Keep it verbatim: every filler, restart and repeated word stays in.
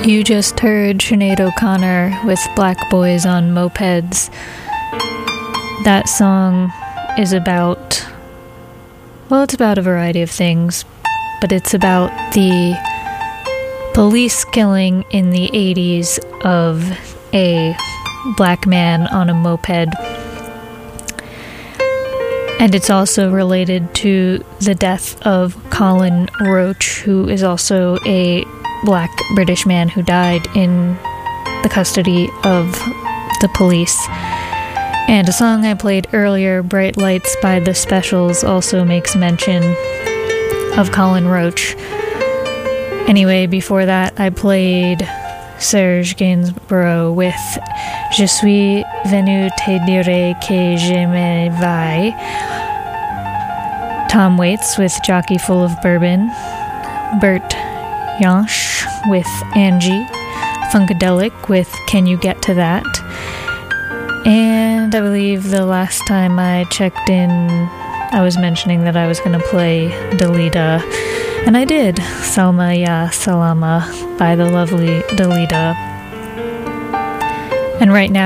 You just heard Sinead O'Connor with Black Boys on Mopeds. That song is about, well, it's about a variety of things, but it's about the police killing in the eighties of a black man on a moped. And it's also related to the death of Colin Roach, who is also a black British man who died in the custody of the police. And a song I played earlier, Bright Lights by The Specials, also makes mention of Colin Roach. Anyway, before that, I played Serge Gainsborough with Je suis venu te dire que je me vais. Tom Waits with Jockey Full of Bourbon. Bert Jansch with Angie. Funkadelic with Can You Get to That? And I believe the last time I checked in, I was mentioning that I was going to play Dalida. And I did. Salma Ya Salama by the lovely Dalida. And right now,